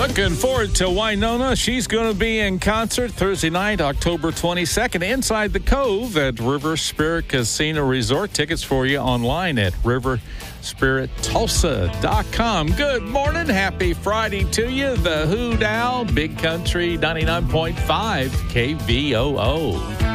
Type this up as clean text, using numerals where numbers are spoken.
Looking forward to Winona. She's going to be in concert Thursday night, October 22nd, inside the Cove at River Spirit Casino Resort. Tickets for you online at riverspirittulsa.com. Good morning. Happy Friday to you. The Hoot Owl, Big Country 99.5 KVOO.